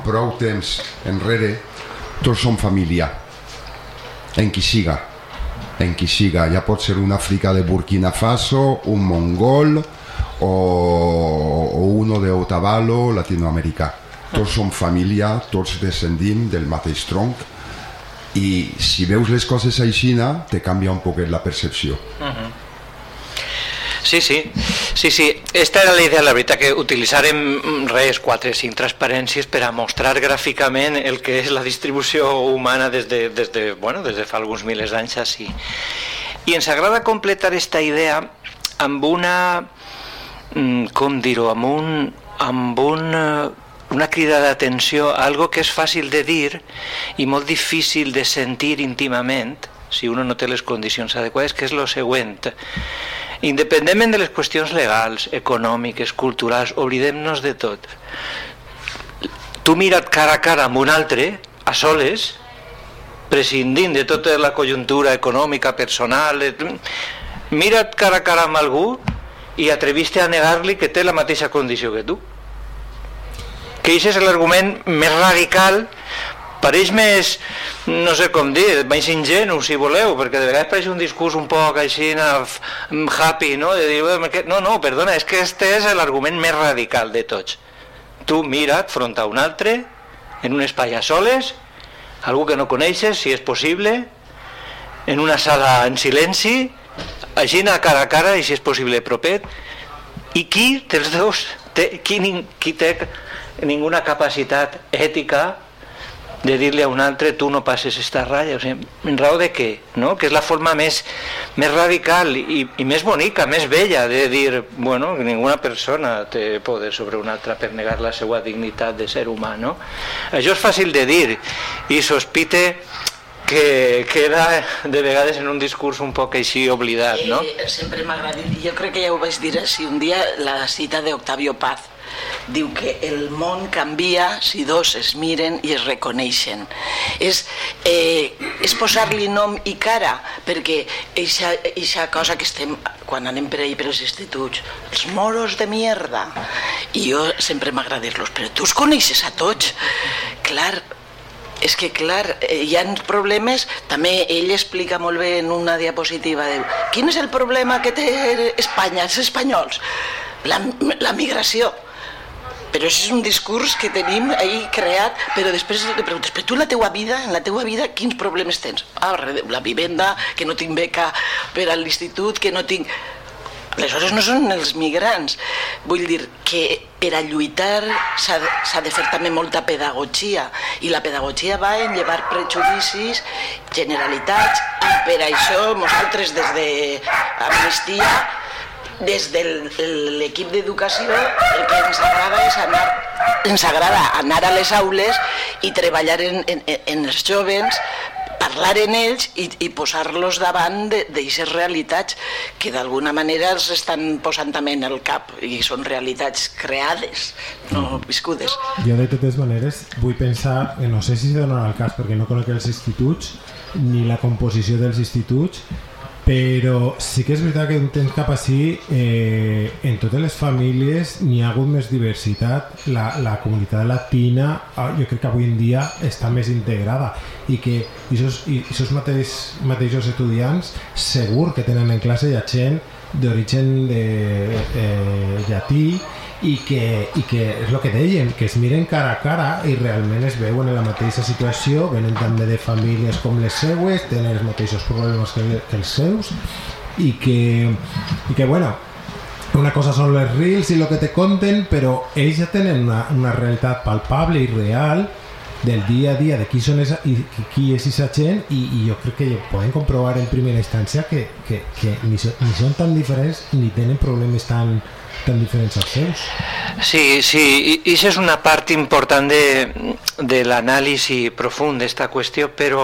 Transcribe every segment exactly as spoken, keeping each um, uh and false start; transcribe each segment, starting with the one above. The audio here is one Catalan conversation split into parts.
prou temps enrere, tots som família, en qui siga, en qui siga, ja pot ser un africà de Burkina Faso, un mongol o, o uno de Otavalo, latinoamericà. Tots som família, tots descendim del mateix tronc, i si veus les coses aixina te canvia un poquet la percepció. Uh-huh. Sí, sí, sí, sí, esta era la idea, la veritat, que utilitzarem res, quatre o cinc transparències per a mostrar gràficament el que és la distribució humana des de, des de, bueno, des de fa alguns milers d'anys així. I ens agrada completar esta idea amb una, com dir-ho, amb un, amb un, una crida d'atenció a algo que és fàcil de dir i molt difícil de sentir íntimament si uno no té les condicions adequades, que és lo següent. Independentment de les qüestions legals, econòmiques, culturals, oblidem-nos de tot. Tu mira't cara a cara amb un altre, a soles, prescindint de tota la conjuntura econòmica, personal, mira't cara a cara amb algú i atreviste a negar-li que té la mateixa condició que tu. Que això és l'argument més radical, pareix més, no sé com dir, més ingenu, si voleu, perquè de vegades pareix un discurs un poc així happy, no? De dir, no, no, perdona, és que este és l'argument més radical de tots. Tu mira't front a un altre, en un espai a soles, algú que no coneixes, si és possible, en una sala en silenci, així cara a cara, i si és possible propet, i qui dels dos té, qui, qui té ninguna capacitat ètica de dir-li a un altre, tu no passes esta ratlla, o sigui, en raó de què? No? Que és la forma més, més radical i, i més bonica, més bella de dir, bueno, que ninguna persona té poder sobre una altra per negar la seva dignitat de ser humà, no? Això és fàcil de dir i sospite que queda de vegades en un discurs un poc així oblidat, no? Eh, sempre m'ha agradat, jo crec que ja ho vaig dir així un dia, la cita d'Octavio Paz, diu que el món canvia si dos es miren i es reconeixen. És, eh, és posar-li nom i cara, perquè eixa cosa que estem, quan anem per ahir per als instituts, els moros de mierda, i jo sempre m'agrada dir-los, però tu els coneixes a tots? Clar, és que clar, hi ha problemes, també ell explica molt bé en una diapositiva, diu, quin és el problema que té Espanya, els espanyols? La, la migració. Però això és un discurs que tenim ahí creat, però després li preguntes, però tu en la teua vida, en la teua vida, quins problemes tens? Ah, la vivenda, que no tinc beca per a l'institut, que no tinc... Aleshores no són els migrants. Vull dir que per a lluitar s'ha de fer també molta pedagogia, i la pedagogia va en llevar prejudicis, generalitats, i per això nosaltres des d'Amnistia, des de l'equip d'educació, el que ens agrada és anar, ens agrada anar a les aules i treballar en, en, en els joves, parlar en ells i, i posar-los davant d'aquestes realitats que d'alguna manera els estan posant també en el cap i són realitats creades, no viscudes. Jo de totes maneres vull pensar, no sé si se donarà el cas perquè no conec els instituts ni la composició dels instituts, però sí que és veritat que un temps cap així eh, en totes les famílies n'hi ha hagut més diversitat, la, la comunitat latina jo crec que avui en dia està més integrada i que aquests mateix, mateixos estudiants segur que tenen en classe ja gent d'origen de, eh, llatí i que, i que és el que dèiem, que es miren cara a cara i realment es veuen en la mateixa situació, venen també de famílies com les seues, tenen els mateixos problemes que, que els seus i que, i que bueno, una cosa són les reels i el que te conten, però ells ja tenen una, una realitat palpable i real del dia a dia de qui, són esa, i, qui és aquesta gent i, i jo crec que poden comprovar en primera instància que, que, que ni, so, ni són tan diferents ni tenen problemes tan tan diferents als seus. Sí, sí, i això és una part important de, de l'anàlisi profund d'esta qüestió, però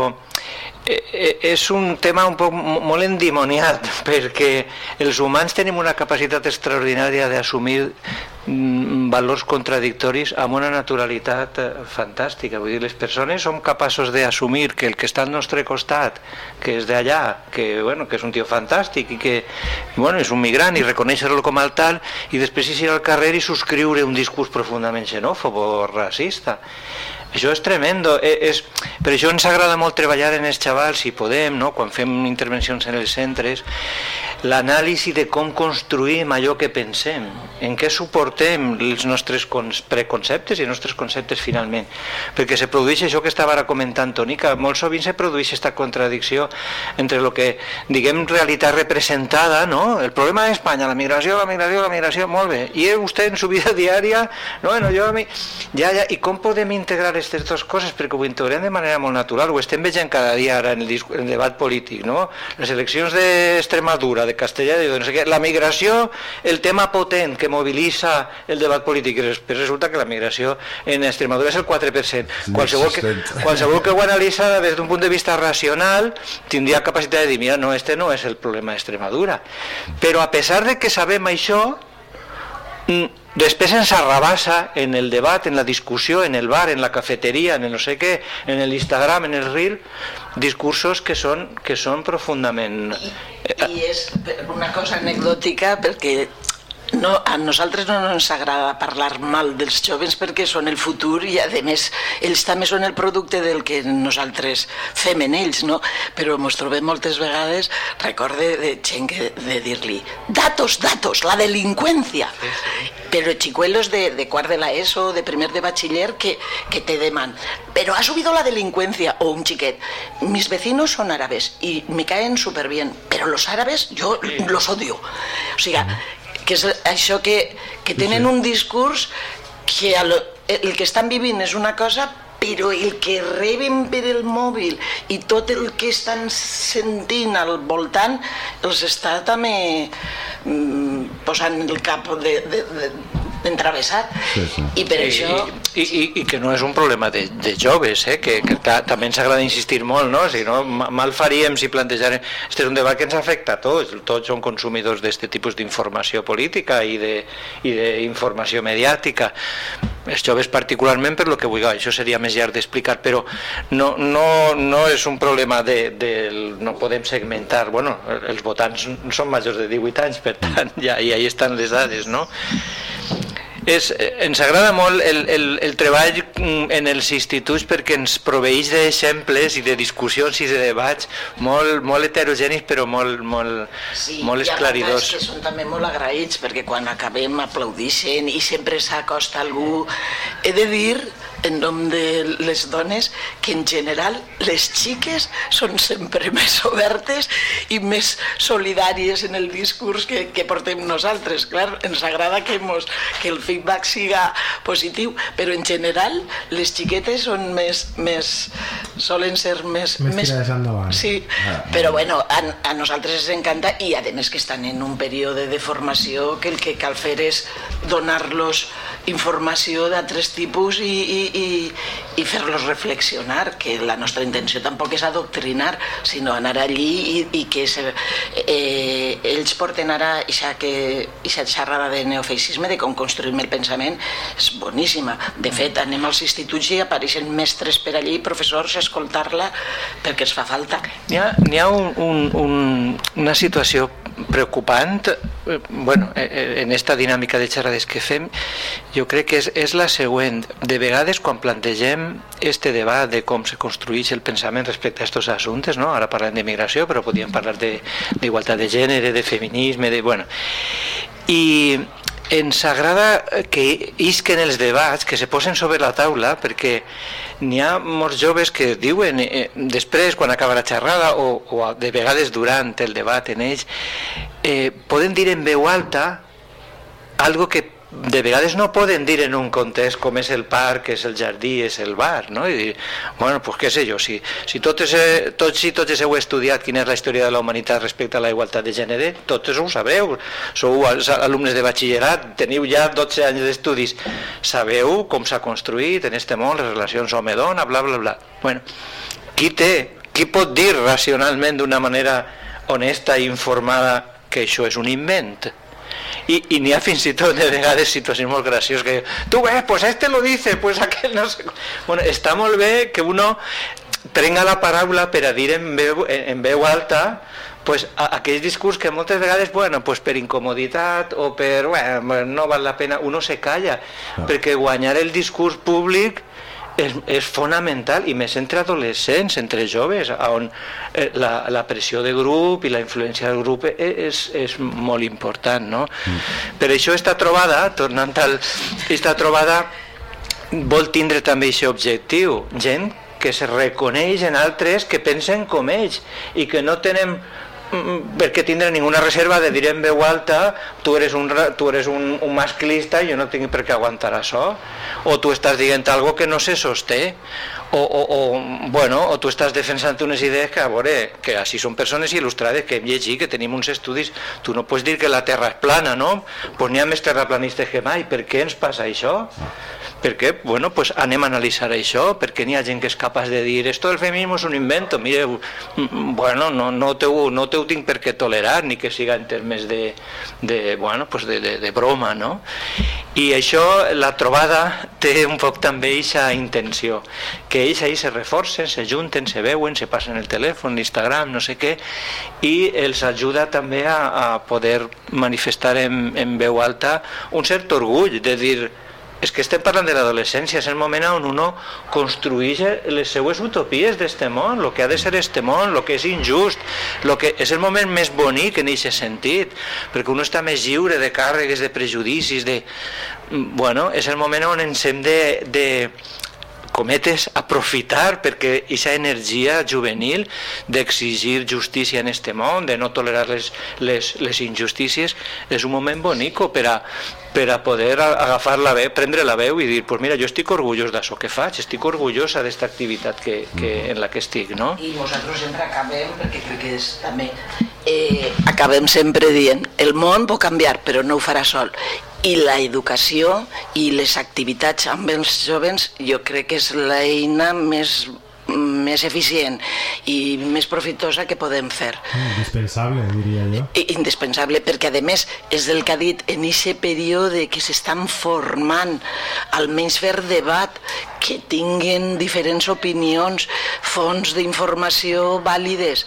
és un tema un poc molt endimoniat, perquè els humans tenim una capacitat extraordinària d'assumir valors contradictoris amb una naturalitat fantàstica. Vull dir, les persones som capaços d'assumir que el que està al nostre costat, que és d'allà, que, bueno, que és un tio fantàstic i que, bueno, és un migrant, i reconèixer-lo com a tal, i després ir al carrer i subscriure un discurs profundament xenòfob o racista. Això és tremendo. És, per això ens agrada molt treballar en els xavals, si podem, no? Quan fem intervencions en els centres, l'anàlisi de com construïm allò que pensem, en què suportem els nostres preconceptes i els nostres conceptes finalment. Perquè se produeix això que estava ara comentant Toni, que molt sovint se produeix aquesta contradicció entre el que, diguem, realitat representada, no? El problema d'Espanya, la migració, la migració, la migració, molt bé. I vostè en su vida diària, no, bueno, jo a mi... Ja, ja, i com podem integrar aquestes dues coses? Perquè ho integrem de manera molt natural, ho estem veient cada dia ara en el, en el debat polític, no? Les eleccions d'Extremadura, de Castellà, de no sé què, la migració, el tema potent que mobilitza el debat polític, i després resulta que la migració en Extremadura és el quatre per cent. Qualsevol que, qualsevol que ho analitza des d'un punt de vista racional tindria capacitat de dir, mira, no, este no és el problema d'Extremadura. Però a pesar de que sabem això, després ens arrabassa en el debat, en la discussió, en el bar, en la cafeteria, en el no sé què, en l'Instagram, en el Reel, discursos que són, que són profundament... I, I és una cosa anecdòtica perquè no, a nosaltres no ens agrada parlar mal dels joves perquè són el futur i a més ells també són el producte del que nosaltres fem en ells, no? Però ens trobem moltes vegades, recorde de gent que, de dir-li datos, datos, la delinqüència, sí, sí. Pero chicuelos de, de quart de la ESO, de primer de bachiller que, que te deman, pero ha subido la delincuencia, o un chiquet, mis vecinos son árabes y me caen súper bien, pero los árabes yo sí. los odio, o sigui, que és això que, que tenen un discurs que el, el que estan vivint és una cosa, però el que reben per el mòbil i tot el que estan sentint al voltant els està també mm, posant el cap de, de, de, entravessat, sí, sí. I per I, això... I, i, I que no és un problema de, de joves, eh? que, que ta, també ens agrada insistir molt, no? Si no, mal faríem si plantejarem... Este és un debat que ens afecta a tots, tots som consumidors d'aquest tipus d'informació política i d'informació mediàtica. Els joves particularment, per lo que vull, això seria més llarg d'explicar, però no, no, no és un problema de, de... no podem segmentar, bueno, els votants són majors de divuit anys, per tant, ja, i ahí estan les dades, no? És, ens agrada molt el, el, el treball en els instituts perquè ens proveeix d'exemples i de discussions i de debats molt, molt heterogenis però molt, molt, sí, molt esclaridors. Sí, que són també molt agraïts perquè quan acabem aplaudixen i sempre s'acosta algú. He de dir, en nom de les dones, que en general les xiques són sempre més obertes i més solidàries en el discurs que, que portem nosaltres. Clar, ens agrada que, mos, que el feedback siga positiu, però en general les xiquetes són més, més solen ser més... Més tirades endavant. Sí, però bueno, a, a nosaltres ens encanta i a més que estan en un període de formació que el que cal fer és donar-los informació d'altres tipus i, i, i, i fer-los reflexionar, que la nostra intenció tampoc és adoctrinar, sinó anar allí i, i que se, eh, ells porten ara aquesta xerrada de neofeixisme, de com construïm el pensament, és boníssima. De fet, anem als instituts i apareixen mestres per allí, professors, a escoltar-la perquè ens fa falta. N'hi ha, n'hi ha un, un, un, una situació preocupant, bueno, en esta dinàmica de xerrades que fem, jo crec que és, és la següent. De vegades, quan plantegem este debat de com se construeix el pensament respecte a aquests assumptes, no? Ara parlem de migració, però podríem parlar d'igualtat de, de gènere, de feminisme, de... bueno... I ens agrada que isquen els debats, que se posen sobre la taula, perquè n'hi ha molts joves que diuen eh, després, quan acaba la xerrada o, o de vegades durant el debat en ells, eh, poden dir en veu alta algo que de vegades no poden dir en un context com és el parc, és el jardí, és el bar, no? I dir, bueno, pues què sé jo, si, si tots, tots, si tots heu estudiat quina és la història de la humanitat respecte a la igualtat de gènere, tots ho sabeu, sou alumnes de batxillerat, teniu ja dotze anys d'estudis, sabeu com s'ha construït en este món les relacions home-dona, bla, bla, bla. Bueno, qui té, qui pot dir racionalment d'una manera honesta i informada que això és un invent? i, i n'hi ha fins i tot de vegades situacions molt gracioses que tu ves, pues este lo dice, pues aquel no sé... Bueno, està molt bé que uno prenga la paraula per a dir en veu, en veu alta pues, a, aquell discurs que moltes vegades, bueno, pues per incomoditat o per, bueno, no val la pena, uno se calla, ah. perquè guanyar el discurs públic és, és fonamental, i més entre adolescents, entre joves, on eh, la, la pressió de grup i la influència del grup és, és molt important, no? Mm. Per això esta trobada, tornant al... esta trobada vol tindre també aquest objectiu, gent que se reconeix en altres que pensen com ells i que no tenen per què tindre ninguna reserva de dir en veu alta tu eres un, tu eres un, un masclista i jo no tinc per què aguantar això, o tu estàs dient algo que no se sosté, o, o, o, bueno, o tu estàs defensant unes idees que, a veure, que així són persones il·lustrades que hem llegit, que tenim uns estudis, tu no pots dir que la Terra és plana, no? Pues n'hi ha més terraplanistes que mai, per què ens passa això? Perquè, bueno, pues anem a analitzar això, perquè n'hi ha gent que és capaç de dir esto del feminismo és un invento, mire, bueno, no, no, te ho, no te ho tinc per què tolerar, ni que siga en termes de, de, bueno, pues de, de, de broma, no? I això, la trobada té un poc també aquesta intenció, que ells ahí se reforcen, se junten, se veuen, se passen el telèfon, l'Instagram, no sé què, i els ajuda també a, a poder manifestar en, en veu alta un cert orgull de dir és que estem parlant de l'adolescència, és el moment on uno construeix les seues utopies d'este món, el que ha de ser este món, el que és injust, lo que és el moment més bonic en aquest sentit, perquè uno està més lliure de càrregues, de prejudicis, de... Bueno, és el moment on ens hem de... de cometes, aprofitar, perquè aquesta energia juvenil d'exigir justícia en este món, de no tolerar les, les, les injustícies, és un moment bonico per a, per a poder agafar la veu, prendre la veu i dir, pues mira, jo estic orgullós d'això que faig, estic orgullosa d'esta activitat que, que, en la que estic, no? I nosaltres sempre acabem, perquè crec que és també, eh, acabem sempre dient, el món pot canviar, però no ho farà sol. I la educació i les activitats amb els jovens jo crec que és l'eina més, més eficient i més profitosa que podem fer. Indispensable, diria jo. Indispensable, perquè a més és el que ha dit en aquest període que s'estan formant, almenys fer debat, que tinguin diferents opinions, fonts d'informació vàlides,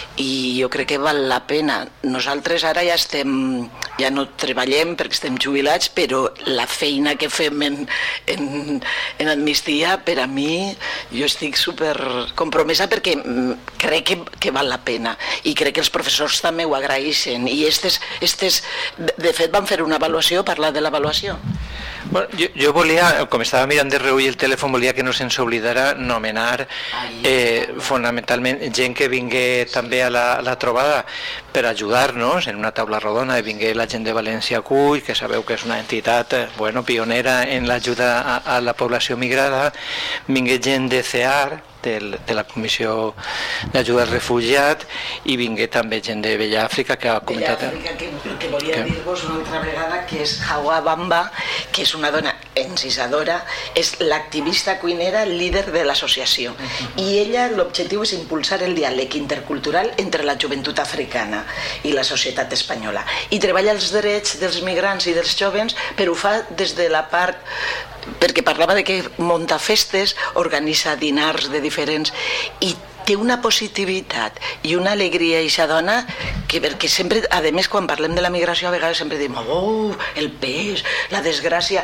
i jo crec que val la pena. Nosaltres ara ja estem, ja no treballem perquè estem jubilats, però la feina que fem en, en, en Amnistia, per a mi, jo estic super compromesa perquè crec que, que val la pena, i crec que els professors també ho agraeixen, i estes, estes, de fet van fer una avaluació, parlar de l'avaluació. Bueno, jo, jo volia, com estava mirant de reull el telèfon, volia que no se'ns oblidara nomenar eh, fonamentalment gent que vingué també a la, a la trobada per ajudar-nos en una taula rodona. Vingué la gent de València Cull, que sabeu que és una entitat bueno, pionera en l'ajuda a, a la població migrada. Vingué gent de C E A R, de, de la Comissió d'Ajuda al Refugiat, i vingué també gent de Bella Àfrica, que ha comentat... Bella Àfrica, que, que volia que... dir-vos una altra vegada, que és Hawa Bamba, que és una dona encisadora, és l'activista cuinera líder de l'associació, i ella, l'objectiu és impulsar el diàleg intercultural entre la joventut africana i la societat espanyola, i treballa els drets dels migrants i dels jovens, però ho fa des de la part, perquè parlava de que munta festes, organitza dinars de diferents, i té una positivitat i una alegria aquesta dona, que perquè sempre, a més, quan parlem de la migració, a vegades sempre diem, oh, el pes, la desgràcia...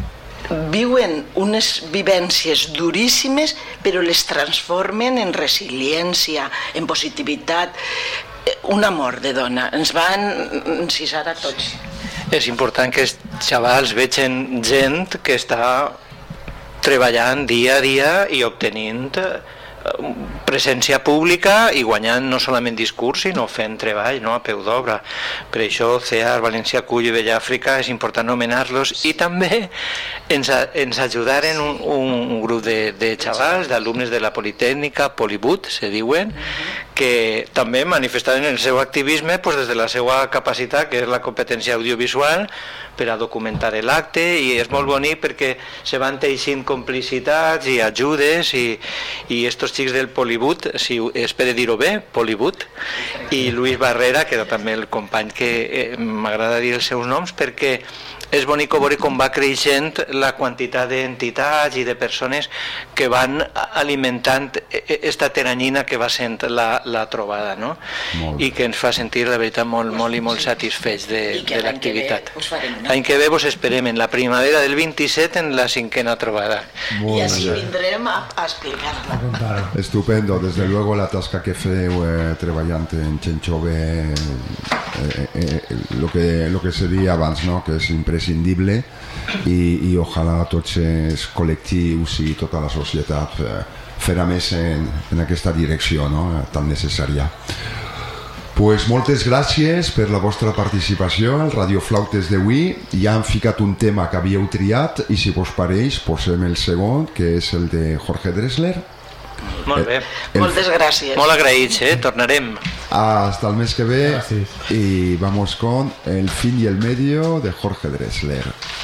Viuen unes vivències duríssimes, però les transformen en resiliència, en positivitat, un amor de dona. Ens van encisar a tots. És important que els xavals vegin gent que està treballant dia a dia i obtenint presència pública i guanyant no solament discurs, sinó fent treball, no, a peu d'obra. Per això C E A R, València Cull i Bella Àfrica és important anomenar-los, i també ens, ens ajudaren un, un grup de, de xavals, d'alumnes de la Politècnica, Polibut, se diuen, que també manifestaven el seu activisme pues, des de la seva capacitat, que és la competència audiovisual, per a documentar l'acte, i és molt bonic perquè se van teixint complicitats i ajudes, i, i estos xics del Polibut, si espero dir-ho bé, Polibut, i Luis Barrera, que era també el company que eh, m'agrada dir els seus noms, perquè és bonic veure com va creixent la quantitat d'entitats i de persones que van alimentant esta teranyina que va sent la, la trobada, no? I que ens fa sentir, la veritat, molt, molt i molt satisfets de, de l'activitat. L'any que ve vos esperem en la primavera del vint-i-set en la cinquena trobada. I així vindrem a, a explicar-la. Estupendo, desde luego la tasca que feu eh, treballant en gent jove, eh, eh, lo, que, lo que se dia abans, no? Que és imprescindible, i, i ojalà tots els col·lectius i tota la societat eh, farà més en, en aquesta direcció, no? Tan necessària. Pues moltes gràcies per la vostra participació al Radioflautes d'avui. Ja han ficat un tema que havíeu triat i si vos pareix posem el segon, que és el de Jorge Drexler. Molt bé. El... Moltes gràcies. Molt agraïts, eh? Tornarem. Hasta el mes que ve. Gracias. Y vamos con El fin y el medio de Jorge Drexler.